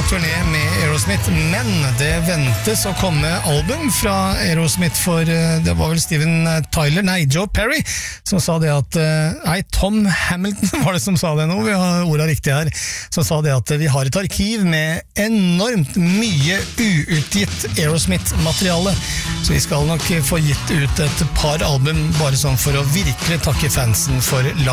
turné med Aerosmith, men det ventes å komme album fra Aerosmith, for det var vel Joe Perry som sa det at Tom Hamilton var det som sa det nå, vi har ordet riktig her, som sa det at vi har et arkiv med enormt mye uutgitt Aerosmith-materiale, så vi skal nok få gitt ut et par album bare sånn for å virkelig takke fansen for